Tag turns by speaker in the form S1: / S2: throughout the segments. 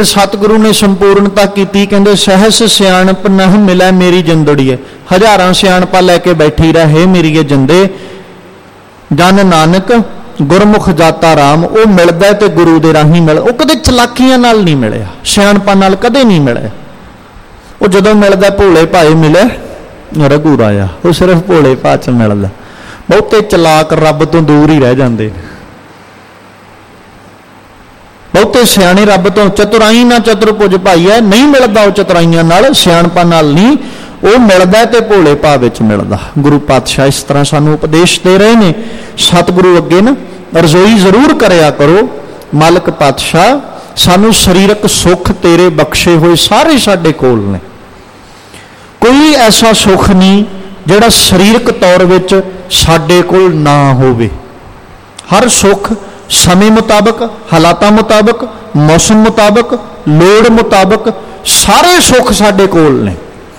S1: फिर सतगुरु ने संपूर्णता की, कहते सहस सियाणप नह मिलै मेरी जिंदड़ीए, हजारां सियाणपा लैके बैठी रहे मेरी जिंदे, जन नानक गुरमुख जाता राम। वो मिलता है तो गुरु के राही मिल, वो कदे चलाकियां नाल नहीं मिलिया, सियाणपा नाल कदे नहीं मिले। वो जदों मिलता भोले भाए मिले रघु राया, वो सिर्फ भोले भा च मिलता। बहुते चलाक रब तो दूर ही रह जाते, बहुते सियाणे रब तो चतुराई ना चतुरभुज भाई है, नहीं मिलता वो चतुराइयां नाल, सियाणपा नाल नहीं, वो मिलता है तो भोले भाव विच मिलता। गुरु पातशाह इस तरह सानू उपदेश दे रहे हैं। सतगुरु अगे ना रजोई जरूर करया करो, मालक पातशाह सानू शरीरक सुख तेरे बख्शे हुए सारे साडे कोल ने, कोई ऐसा सुख नहीं जिहड़ा शरीरक तौर विच साडे कोल ना होवे। हर सुख समय मुताबक, हालातां मुताबक, मौसम मुताबक, लोड़ मुताबक सारे सुख साडे कोल ने।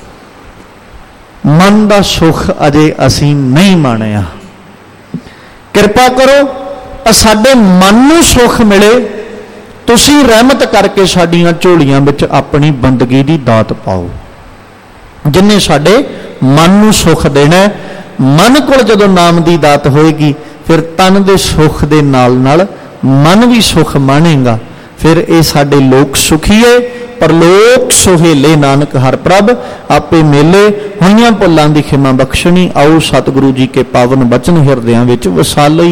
S1: मन का सुख अजे असीं नहीं माणिया। किरपा करो साडे मन नूं सुख मिले, तुसीं रहमत करके साडियां झोलियां विच अपनी बंदगी दी दात पाओ, जिन्हें साडे मन नूं सुख देना। मन कोल जदों नाम दी दात होएगी, फिर तन दे सुख दे नाल नाल मन भी सुख माणेगा। फिर ये साडे लोक सुखीए, परलोक सुहेले नानक हर प्रभ आपे मेले। होइयां भुलां दी खिमा बख्शणी, आओ सतगुरु जी के पावन बचन हिरदियां विच वसालई।